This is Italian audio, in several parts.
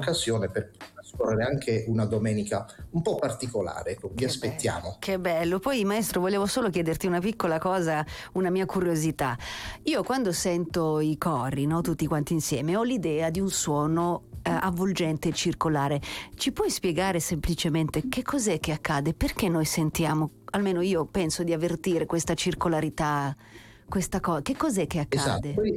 un'occasione per trascorrere anche una domenica un po' particolare. Ecco, vi aspettiamo. Che bello. Poi, maestro, volevo solo chiederti una piccola cosa, una mia curiosità. Io quando sento i cori, no, tutti quanti insieme, ho l'idea di un suono avvolgente e circolare. Ci puoi spiegare semplicemente che cos'è che accade? Perché noi sentiamo, almeno io penso di avvertire questa circolarità, questa cosa? Che cos'è che accade? Esatto.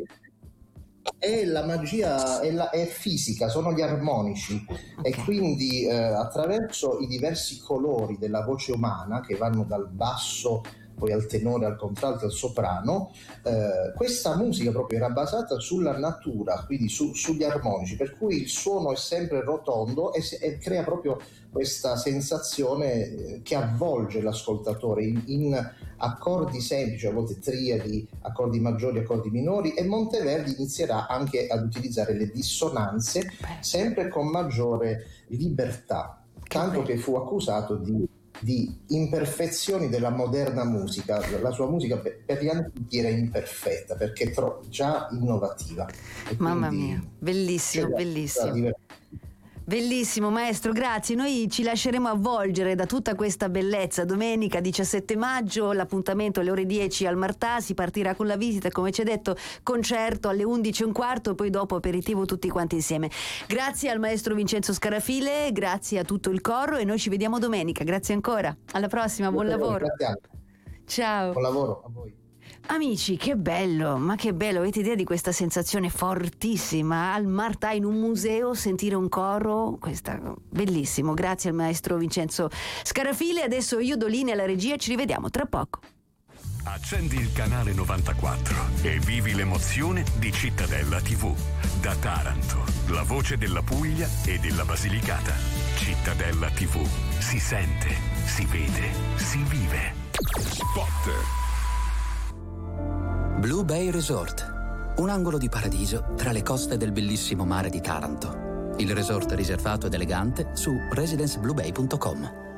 È la magia, è fisica, sono gli armonici, Okay. e quindi attraverso i diversi colori della voce umana che vanno dal basso poi al tenore, al contralto, al soprano, questa musica proprio era basata sulla natura, quindi sugli armonici, per cui il suono è sempre rotondo e crea proprio questa sensazione che avvolge l'ascoltatore in accordi semplici, a volte triadi, accordi maggiori, accordi minori, e Monteverdi inizierà anche ad utilizzare le dissonanze sempre con maggiore libertà, tanto che fu accusato di imperfezioni della moderna musica. La sua musica per gli antichi era imperfetta perché è già innovativa. Mamma mia, bellissimo, bellissimo. Bellissimo maestro, grazie. Noi ci lasceremo avvolgere da tutta questa bellezza. Domenica 17 maggio, l'appuntamento alle ore 10 al Martà, si partirà con la visita, come ci ha detto, concerto alle 11:15, poi dopo aperitivo tutti quanti insieme. Grazie al maestro Vincenzo Scarafile, grazie a tutto il coro e noi ci vediamo domenica. Grazie ancora, alla prossima, buon lavoro. Grazie. Ciao. Buon lavoro a voi. Amici, che bello, ma che bello, avete idea di questa sensazione fortissima al Martà, in un museo, sentire un coro, bellissimo. Grazie al maestro Vincenzo Scarafile. Adesso io do linea alla regia, ci rivediamo tra poco. Accendi il canale 94 e vivi l'emozione di Cittadella TV. Da Taranto, la voce della Puglia e della Basilicata. Cittadella TV. Si sente, si vede, si vive. Spot. Blue Bay Resort, un angolo di paradiso tra le coste del bellissimo mare di Taranto. Il resort riservato ed elegante su residencebluebay.com.